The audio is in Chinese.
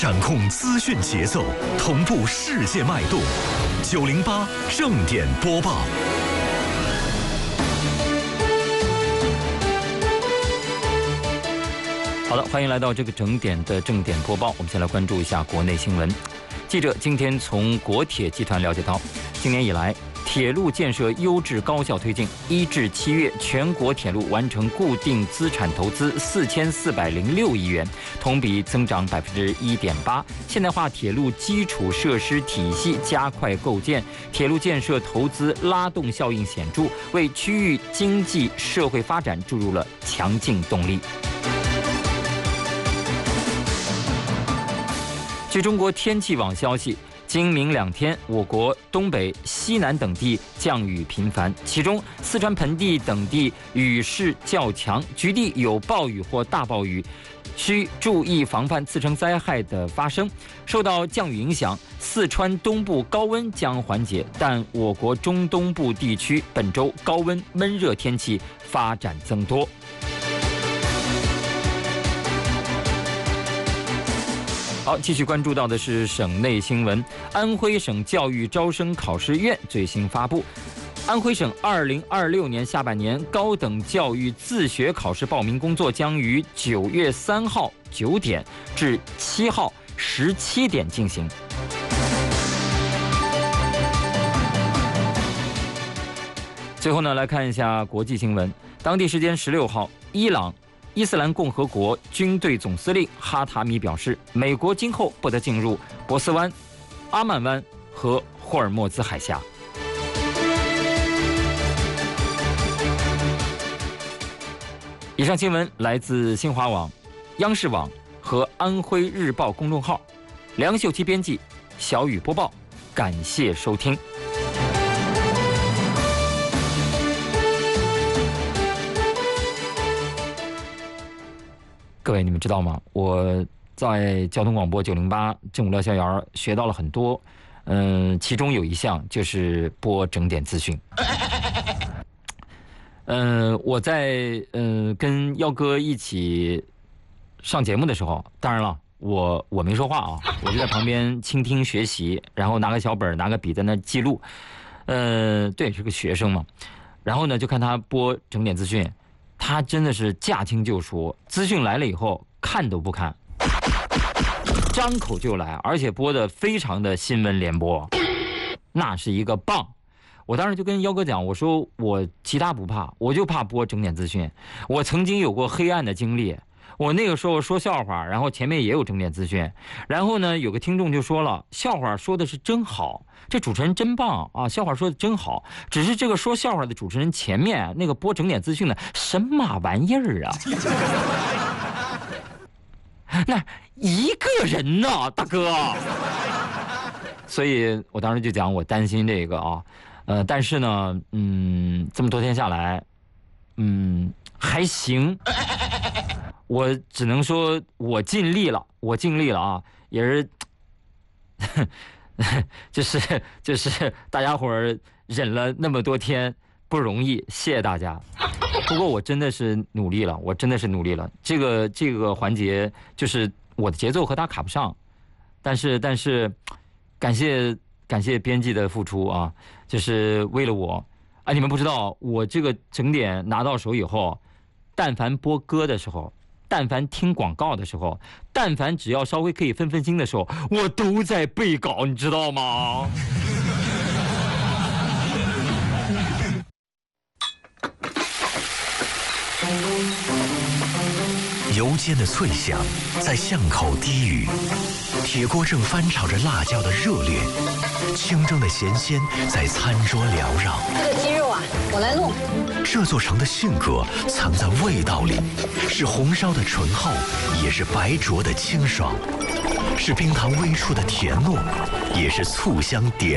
掌控资讯节奏，同步世界脉动。908正点播报。 好的，欢迎来到这个整点的正点播报。我们先来关注一下国内新闻。记者今天从国铁集团了解到，今年以来，铁路建设优质高效推进，1至7月全国铁路完成固定资产投资4406亿元，同比增长1.8%。现代化铁路基础设施体系加快构建，铁路建设投资拉动效应显著，为区域经济社会发展注入了强劲动力。据中国天气网消息，今明2天，我国东北、西南等地降雨频繁，其中四川盆地等地雨势较强，局地有暴雨或大暴雨，需注意防范次生灾害的发生。受到降雨影响，四川东部高温将缓解，但我国中东部地区本周高温闷热天气发展增多。好，继续关注到的是省内新闻。安徽省教育招生考试院最新发布，安徽省2026年下半年高等教育自学考试报名工作将于9月3号9点至7号17点进行。最后呢，来看一下国际新闻。当地时间16号，伊斯兰共和国军队总司令哈塔米表示，美国今后不得进入波斯湾、阿曼湾和霍尔木兹海峡。以上新闻来自新华网、央视网和安徽日报公众号，梁秀琪编辑，小雨播报，感谢收听。各位，你们知道吗？我在交通广播908正午聊逍遥学到了很多，其中有一项就是播整点资讯。我在跟耀哥一起上节目的时候，当然了，我没说话啊，我就在旁边倾听学习，然后拿个小本拿个笔在那记录。对，是个学生嘛。然后呢，就看他播整点资讯。他真的是驾轻就熟，资讯来了以后看都不看，张口就来，而且播的非常的新闻联播，那是一个棒。我当时就跟耀哥讲，我说我其他不怕，我就怕播整点资讯。我曾经有过黑暗的经历，我那个时候说笑话，然后前面也有整点资讯，然后呢有个听众就说了，笑话说的是真好，这主持人真棒啊，笑话说的真好，只是这个说笑话的主持人前面那个播整点资讯的什么玩意儿啊？那一个人呢，大哥。所以我当时就讲我担心这个啊，但是呢，这么多天下来，还行。我只能说我尽力了啊，也是，就是大家伙儿忍了那么多天不容易，谢谢大家。不过我真的是努力了，这个环节就是我的节奏和他卡不上，但是感谢编辑的付出啊，就是为了我啊，你们不知道我这个整点拿到手以后，但凡播歌的时候，但凡听广告的时候，但凡只要稍微可以分心的时候，我都在背稿，你知道吗？ 油煎的脆响在巷口低语，铁锅正翻炒着辣椒的热烈，清蒸的咸鲜在餐桌缭绕。 这个鸡肉啊，我来弄。 这座城的性格藏在味道里，是红烧的醇厚，也是白灼的清爽，是冰糖微出的甜糯，也是醋香点